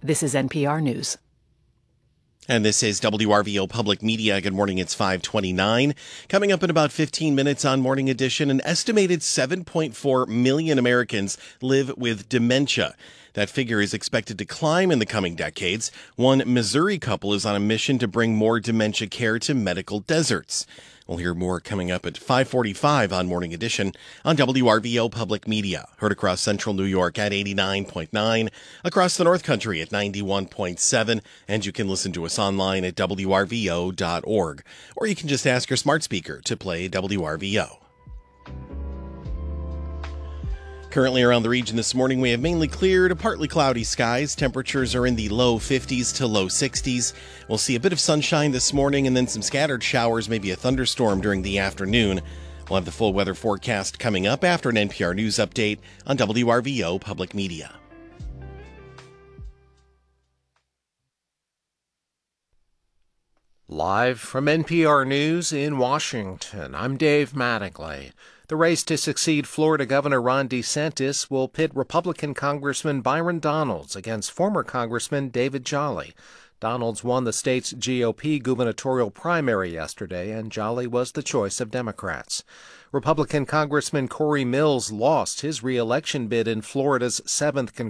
This is NPR News. And this is WRVO Public Media. Good morning, it's 5:29. Coming up in about 15 minutes on Morning Edition, an estimated 7.4 million Americans live with dementia. That figure is expected to climb in the coming decades. One Missouri couple is on a mission to bring more dementia care to medical deserts. We'll hear more coming up at 5:45 on Morning Edition on WRVO Public Media. Heard across central New York at 89.9, across the North Country at 91.7, and you can listen to us online at WRVO.org. Or you can just ask your smart speaker to play WRVO. Currently around the region this morning, we have mainly clear to partly cloudy skies. Temperatures are in the low 50s to low 60s. We'll see a bit of sunshine this morning and then some scattered showers, maybe a thunderstorm during the afternoon. We'll have the full weather forecast coming up after an NPR News update on WRVO Public Media. Live from NPR News in Washington, I'm Dave Mattingly. The race to succeed Florida Governor Ron DeSantis will pit Republican Congressman Byron Donalds against former Congressman David Jolly. Donalds won the state's GOP gubernatorial primary yesterday, and Jolly was the choice of Democrats. Republican Congressman Corey Mills lost his re-election bid in Florida's 7th